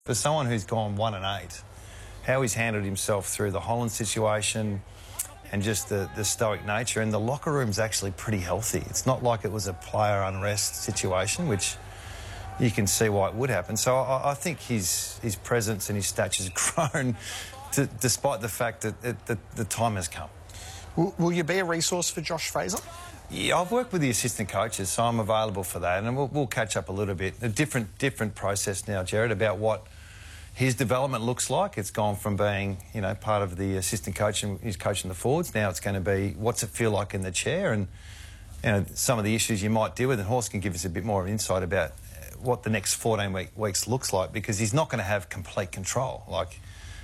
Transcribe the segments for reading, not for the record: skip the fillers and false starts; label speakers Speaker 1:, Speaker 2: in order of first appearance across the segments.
Speaker 1: For someone who's gone 1-8, how he's handled himself through the Holland situation and just the stoic nature, and the locker room's actually pretty healthy. It's not like it was a player unrest situation, which you can see why it would happen. So I think his presence and his stature's grown despite the fact that the time has come.
Speaker 2: Will you be a resource for Josh Fraser?
Speaker 1: Yeah, I've worked with the assistant coaches, so I'm available for that, and we'll catch up a little bit. A different process now, Jared, about what his development looks like. It's gone from being, part of the assistant coach and he's coaching the forwards. Now it's going to be what's it feel like in the chair, and some of the issues you might deal with. And Horst can give us a bit more insight about what the next 14 weeks looks like, because he's not going to have complete control. Like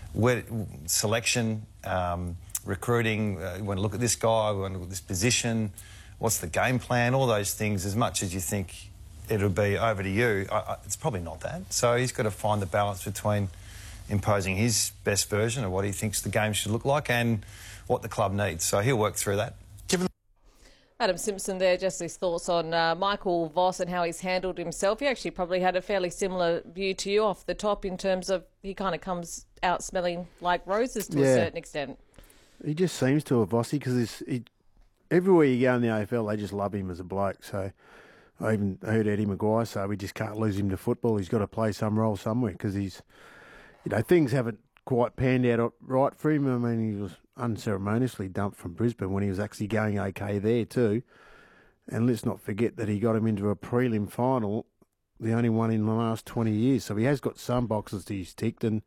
Speaker 1: selection, recruiting. We want to look at this guy. We want to look at this position. What's the game plan? All those things. As much as you think it'll be over to you, it's probably not that. So he's got to find the balance between imposing his best version of what he thinks the game should look like and what the club needs. So he'll work through that.
Speaker 3: Adam Simpson there, just his thoughts on Michael Voss and how he's handled himself. He actually probably had a fairly similar view to you off the top in terms of he kind of comes out smelling like roses to a certain extent.
Speaker 4: He just seems to have Vossy, because everywhere you go in the AFL, they just love him as a bloke. So I even heard Eddie Maguire say we just can't lose him to football. He's got to play some role somewhere, because he's, things haven't quite panned out right for him. I mean, he was unceremoniously dumped from Brisbane when he was actually going okay there too. And let's not forget that he got him into a prelim final, the only one in the last 20 years. So he has got some boxes to he's ticked, and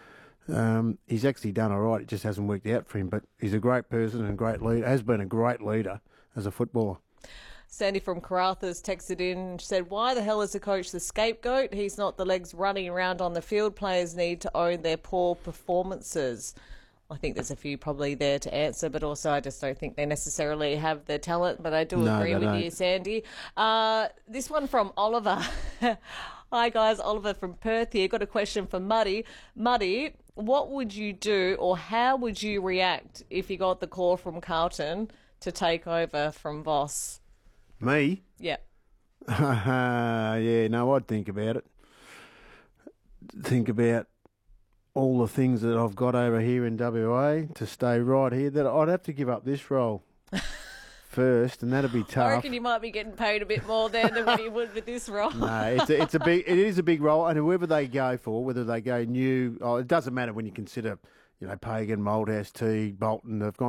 Speaker 4: he's actually done all right. It just hasn't worked out for him. But he's a great person and great leader, has been a great leader as a footballer.
Speaker 3: Sandy from Karratha's texted in and said, why the hell is the coach the scapegoat? He's not the legs running around on the field. Players need to own their poor performances. I think there's a few probably there to answer, but also I just don't think they necessarily have the talent. But I do agree with you, Sandy. This one from Oliver. Hi, guys. Oliver from Perth here. Got a question for Muddy. Muddy, what would you do, or how would you react if you got the call from Carlton to take over from Voss?
Speaker 4: Me?
Speaker 3: Yeah.
Speaker 4: I'd think about it. Think about all the things that I've got over here in WA to stay right here. That I'd have to give up this role first, and that'd be tough.
Speaker 3: I reckon you might be getting paid a bit more there than what you would with this role.
Speaker 4: No, it is a big role, and whoever they go for, whether they go new, it doesn't matter when you consider, Pagan, Malthouse, Teague, Bolton, they've gone